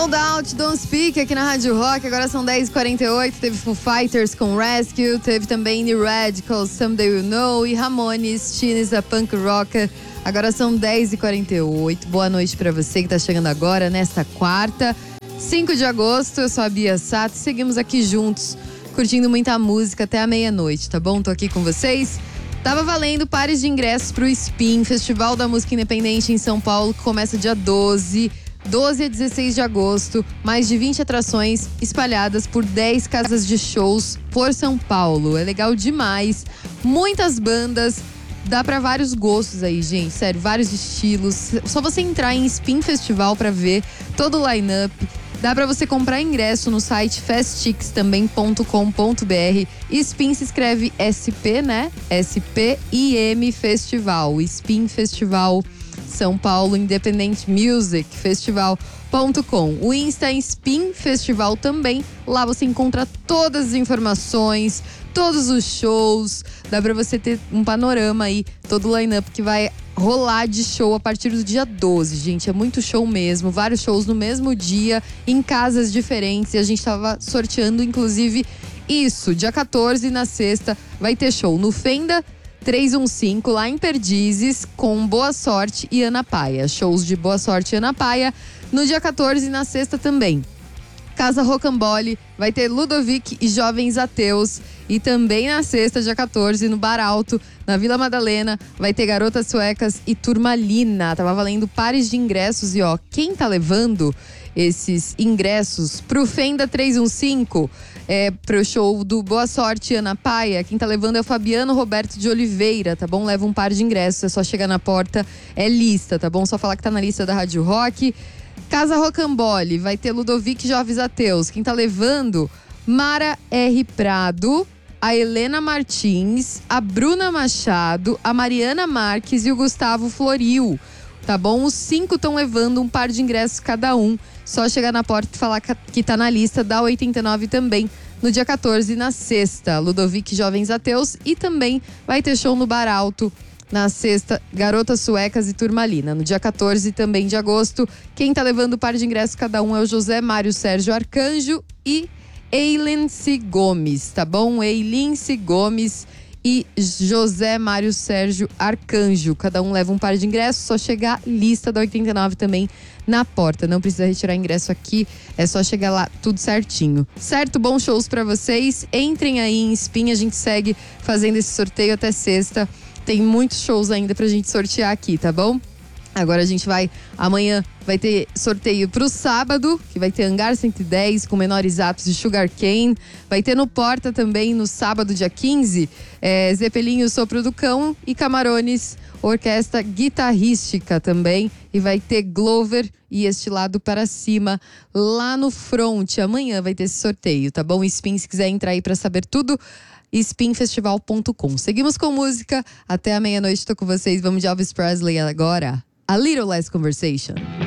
No Doubt, Don't Speak aqui na Rádio Rock. Agora são 10h48. Teve Foo Fighters com Rescue. Teve também New Radicals, Someday You Know. E Ramones, Teenage a Punk Rocker. Agora são 10h48. Boa noite pra você que tá chegando agora nesta quarta, 5 de agosto. Eu sou a Bia Sato. Seguimos aqui juntos, curtindo muita música até a meia-noite, tá bom? Tô aqui com vocês. Tava valendo pares de ingressos pro SPIN, Festival da Música Independente em São Paulo, que começa dia 12 a 16 de agosto. Mais de 20 atrações espalhadas por 10 casas de shows por São Paulo. É legal demais. Muitas bandas. Dá pra vários gostos aí, gente. Sério, vários estilos. Só você entrar em SPIN Festival pra ver todo o line-up. Dá pra você comprar ingresso no site festtix.com.br. SPIN se escreve SP, né? SPIM Festival. SPIN Festival São Paulo Independent Music Festival.com. O Insta é SPIN Festival também. Lá você encontra todas as informações, todos os shows. Dá pra você ter um panorama aí, todo o line-up que vai rolar de show a partir do dia 12, gente. É muito show mesmo, vários shows no mesmo dia, em casas diferentes. E a gente tava sorteando, inclusive, isso. Dia 14, na sexta, vai ter show no Fenda 315, lá em Perdizes, com Boa Sorte e Ana Paia. Shows de Boa Sorte e Ana Paia no dia 14 e na sexta também. Casa Rocambole, vai ter Ludovic e Jovens Ateus. E também na sexta, dia 14, no Bar Alto, na Vila Madalena, vai ter Garotas Suecas e Turmalina. Tava valendo pares de ingressos. E ó, quem tá levando esses ingressos pro Fenda 315, pro show do Boa Sorte e Ana Paia, quem tá levando é o Fabiano Roberto de Oliveira, tá bom? Leva um par de ingressos, é só chegar na porta, é lista, tá bom? Só falar que tá na lista da Rádio Rock. Casa Rocambole, vai ter Ludovic e Jovens Ateus. Quem tá levando? Mara R. Prado, a Helena Martins, a Bruna Machado, a Mariana Marques e o Gustavo Floril, tá bom? Os 5 estão levando um par de ingressos cada um. Só chegar na porta e falar que tá na lista, dá 89 também. No dia 14, na sexta, Ludovic e Jovens Ateus. E também vai ter show no Bar Alto. Na sexta, Garotas Suecas e Turmalina. No dia 14 também de agosto, quem tá levando o par de ingressos cada um é o José Mário Sérgio Arcanjo e Eilince Gomes, tá bom? Eilince Gomes e José Mário Sérgio Arcanjo. Cada um leva um par de ingressos, só chegar lista da 89 também na porta. Não precisa retirar ingresso aqui, é só chegar lá tudo certinho. Certo? Bons shows pra vocês. Entrem aí em SPIN, a gente segue fazendo esse sorteio até sexta. Tem muitos shows ainda pra gente sortear aqui, tá bom? Agora a gente amanhã vai ter sorteio pro sábado, que vai ter Hangar 110 com Menores Atos de Sugar Cane. Vai ter no Porta também no sábado, dia 15, Zeppelin, o Sopro do Cão e Camarones, orquestra guitarrística também. E vai ter Glover e Este Lado para Cima lá no front. Amanhã vai ter esse sorteio, tá bom? SPIN, se quiser entrar aí pra saber tudo, spinfestival.com. Seguimos com música até a meia-noite. Tô com vocês. Vamos de Elvis Presley agora. A Little Less Conversation.